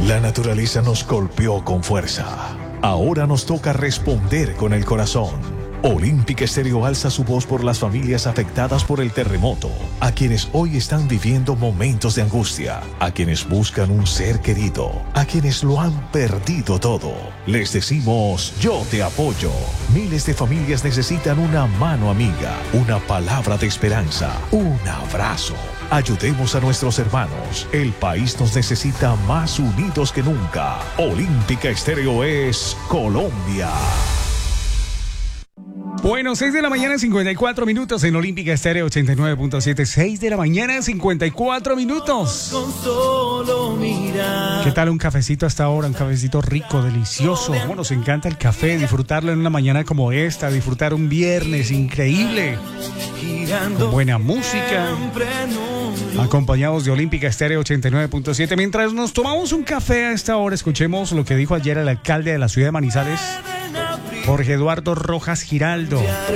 La naturaleza nos golpeó con fuerza. Ahora nos toca responder con el corazón. Olímpica Estéreo alza su voz por las familias afectadas por el terremoto, a quienes hoy están viviendo momentos de angustia, a quienes buscan un ser querido, a quienes lo han perdido todo. Les decimos, yo te apoyo. Miles de familias necesitan una mano amiga, una palabra de esperanza, un abrazo. Ayudemos a nuestros hermanos. El país nos necesita más unidos que nunca. Olímpica Estéreo es Colombia. Bueno, 6 de la mañana, 54 minutos en Olímpica Estéreo 89.7. 6 de la mañana, 54 minutos. ¿Qué tal un cafecito hasta ahora? Un cafecito rico, delicioso. Bueno, nos encanta el café, disfrutarlo en una mañana como esta, disfrutar un viernes increíble, con buena música, acompañados de Olímpica Estéreo 89.7. Mientras nos tomamos un café a esta hora, escuchemos lo que dijo ayer el alcalde de la ciudad de Manizales, Jorge Eduardo Rojas Giraldo.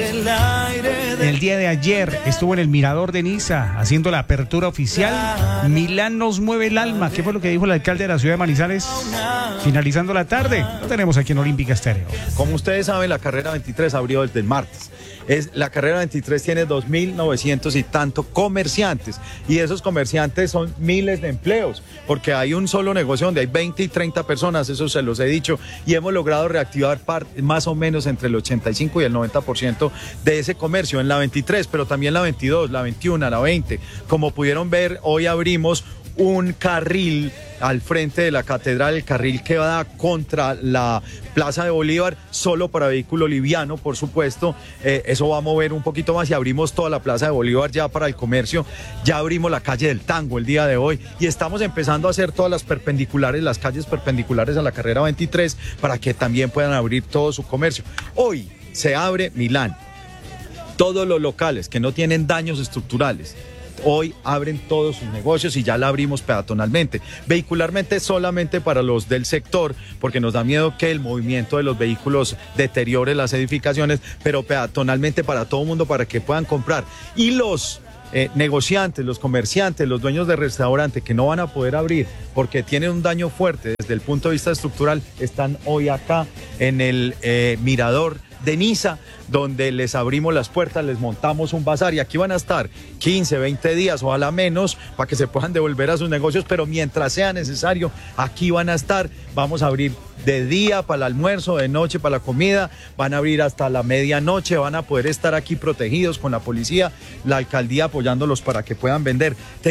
El día de ayer estuvo en el Mirador de Niza haciendo la apertura oficial. Milán nos mueve el alma. ¿Qué fue lo que dijo el alcalde de la ciudad de Manizales? Finalizando la tarde, lo tenemos aquí en Olímpica Estéreo. Como ustedes saben, la carrera 23 abrió desde el martes. La carrera 23 tiene 2.900 y tanto comerciantes, y esos comerciantes son miles de empleos, porque hay un solo negocio donde hay 20 y 30 personas, eso se los he dicho, y hemos logrado reactivar más o menos entre el 85 y el 90% de ese comercio en la 23, pero también la 22, la 21, la 20. Como pudieron ver, hoy abrimos un carril al frente de la catedral, el carril que va contra la Plaza de Bolívar, solo para vehículo liviano, por supuesto. Eso va a mover un poquito más y abrimos toda la Plaza de Bolívar ya para el comercio. Ya abrimos la calle del Tango el día de hoy y estamos empezando a hacer todas las calles perpendiculares a la carrera 23 para que también puedan abrir todo su comercio. Hoy se abre Milán. Todos los locales que no tienen daños estructurales hoy abren todos sus negocios y ya la abrimos peatonalmente. Vehicularmente solamente para los del sector, porque nos da miedo que el movimiento de los vehículos deteriore las edificaciones, pero peatonalmente para todo el mundo, para que puedan comprar. Y los negociantes, los comerciantes, los dueños de restaurante que no van a poder abrir porque tienen un daño fuerte desde el punto de vista estructural, están hoy acá en el Mirador de Niza, donde les abrimos las puertas, les montamos un bazar y aquí van a estar 15, 20 días, ojalá menos, para que se puedan devolver a sus negocios, pero mientras sea necesario, aquí van a estar. Vamos a abrir de día para el almuerzo, de noche para la comida, van a abrir hasta la medianoche, van a poder estar aquí protegidos con la policía, la alcaldía apoyándolos para que puedan vender.